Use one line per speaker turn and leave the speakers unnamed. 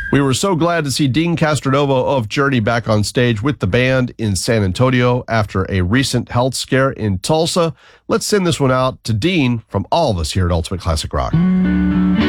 We were so glad to see Dean Castronovo of Journey back on stage with the band in San Antonio after a recent health scare in Tulsa. Let's send this one out to Dean from all of us here at Ultimate Classic Rock.